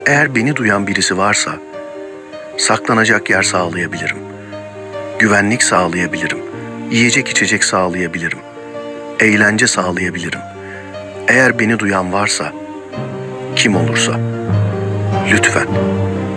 Eğer beni duyan birisi varsa, saklanacak yer sağlayabilirim. Güvenlik sağlayabilirim. Yiyecek içecek sağlayabilirim. Eğlence sağlayabilirim. Eğer beni duyan varsa, kim olursa, lütfen